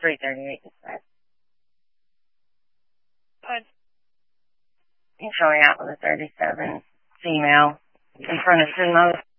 338 dispatch. Good. He's showing out with a 37 female in front of Sumo.